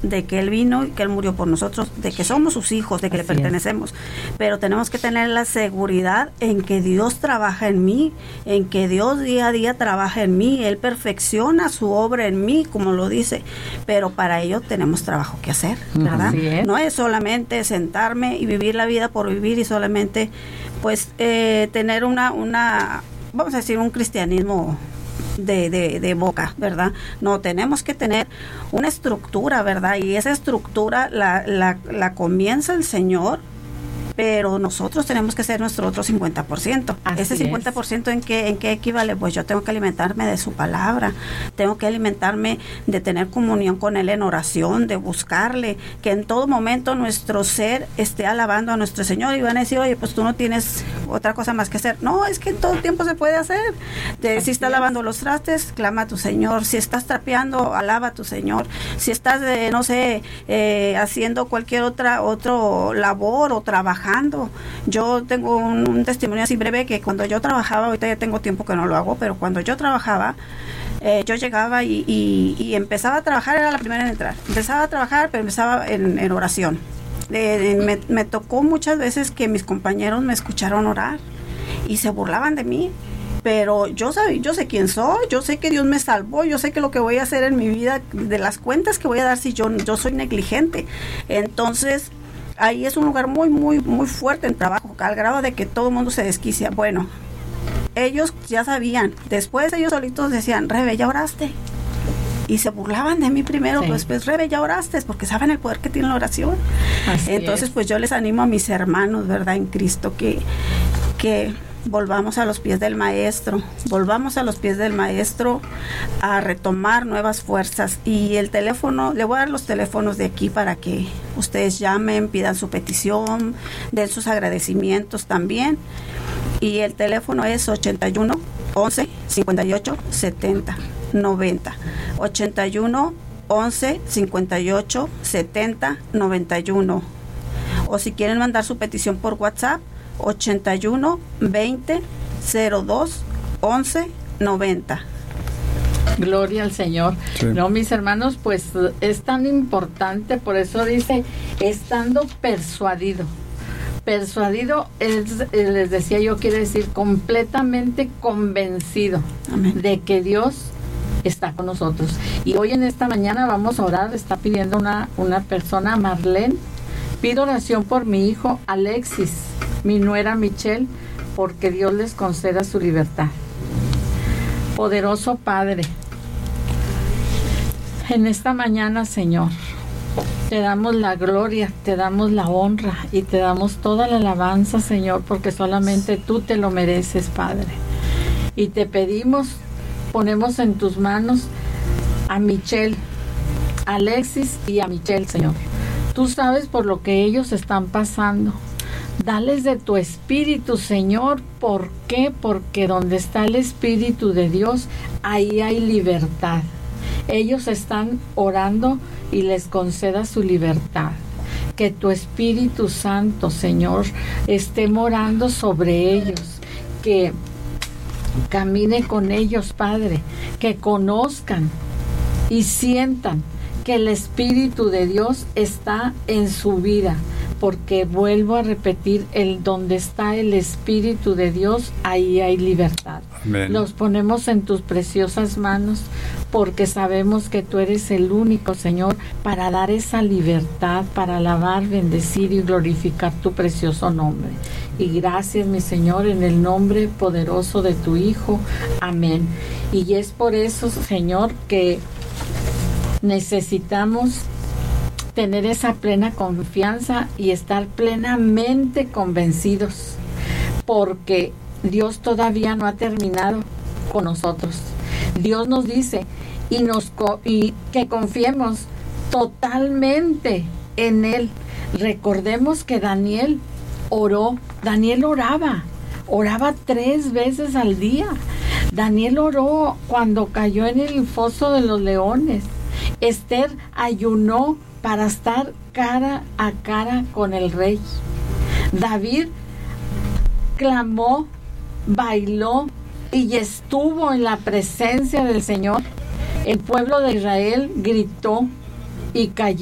de que Él vino y que Él murió por nosotros, de que somos sus hijos, de que le pertenecemos. Pero tenemos que tener la seguridad en que Dios trabaja en mí, en que Dios día a día trabaja en mí. Él perfecciona su obra en mí, como lo dice. Pero para ello tenemos trabajo que hacer, ¿verdad? No es solamente sentarme y vivir la vida por vivir y solamente, pues, tener vamos a decir, un cristianismo de boca, ¿verdad? No, tenemos que tener una estructura, ¿verdad? Y esa estructura la comienza el Señor, pero nosotros tenemos que ser nuestro otro 50%. Ese 50% ¿en qué equivale? Pues yo tengo que alimentarme de su palabra, tengo que alimentarme de tener comunión con Él en oración, de buscarle, que en todo momento nuestro ser esté alabando a nuestro Señor. Y van a decir, oye, pues tú no tienes otra cosa más que hacer. No, es que en todo tiempo se puede hacer. Si estás lavando los trastes, clama a tu Señor. Si estás trapeando, alaba a tu Señor. Si estás, haciendo cualquier otro labor o trabajando. Yo tengo un testimonio así breve, que cuando yo trabajaba, ahorita ya tengo tiempo que no lo hago, pero cuando yo trabajaba, yo llegaba y empezaba a trabajar, era la primera en entrar. Empezaba a trabajar, pero empezaba en oración. Me tocó muchas veces que mis compañeros me escucharon orar y se burlaban de mí. Pero yo sé quién soy, yo sé que Dios me salvó, yo sé que lo que voy a hacer en mi vida, de las cuentas que voy a dar si yo soy negligente. Entonces, ahí es un lugar muy, muy, muy fuerte en trabajo, al grado de que todo el mundo se desquicia. Bueno, ellos ya sabían. Después ellos solitos decían, Rebe, ¿ya oraste? Y se burlaban de mí primero, pues Rebe, ¿ya oraste? Porque saben el poder que tiene la oración. Entonces, pues yo les animo a mis hermanos, ¿verdad? En Cristo, que volvamos a los pies del Maestro, a retomar nuevas fuerzas. Y el teléfono, le voy a dar los teléfonos de aquí para que ustedes llamen, pidan su petición, den sus agradecimientos también. Y el teléfono es 81 11 58 70 90. 81 11 58 70 91. O si quieren mandar su petición por WhatsApp, 81 20 02 11 90. Gloria al Señor. Sí. No, mis hermanos, pues es tan importante, por eso dice, estando persuadido, les decía yo, quiere decir completamente convencido. Amén. De que Dios está con nosotros. Y hoy en esta mañana vamos a orar. Está pidiendo una persona, Marlene, pido oración por mi hijo Alexis, mi nuera Michelle, porque Dios les conceda su libertad. Poderoso Padre, en esta mañana, Señor, te damos la gloria, te damos la honra y te damos toda la alabanza, Señor, porque solamente tú te lo mereces, Padre. Y te pedimos, ponemos en tus manos a Michelle, a Alexis y a Michelle, Señor. Tú sabes por lo que ellos están pasando. Dales de tu espíritu, Señor. ¿Por qué? Porque donde está el Espíritu de Dios, ahí hay libertad. Ellos están orando y les conceda su libertad. Que tu Espíritu Santo, Señor, esté morando sobre ellos. Que camine con ellos, Padre. Que conozcan y sientan que el Espíritu de Dios está en su vida. Porque vuelvo a repetir, donde está el Espíritu de Dios, ahí hay libertad. Amén. Los ponemos en tus preciosas manos, porque sabemos que tú eres el único, Señor, para dar esa libertad, para alabar, bendecir y glorificar tu precioso nombre. Y gracias, mi Señor, en el nombre poderoso de tu Hijo. Amén. Y es por eso, Señor, que necesitamos tener esa plena confianza y estar plenamente convencidos, porque Dios todavía no ha terminado con nosotros. Dios nos dice y que confiemos totalmente en Él. Recordemos que Daniel oraba 3 veces al día. Daniel oró cuando cayó en el foso de los leones. Esther ayunó para estar cara a cara con el rey. David clamó, bailó y estuvo en la presencia del Señor. El pueblo de Israel gritó y cayó.